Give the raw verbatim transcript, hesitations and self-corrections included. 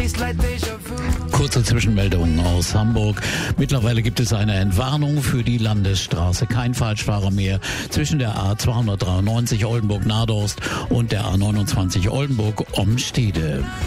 Kurze Zwischenmeldungen aus Hamburg. Mittlerweile gibt es eine Entwarnung für die Landesstraße. Kein Falschfahrer mehr zwischen der A zweihundertdreiundneunzig Oldenburg-Nadorst und der A neunundzwanzig Oldenburg-Omstede.